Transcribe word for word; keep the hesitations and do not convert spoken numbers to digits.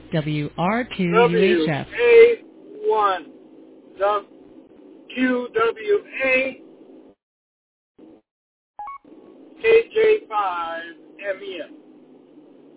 W R two W U H F. A one. Q W A K J five M E F.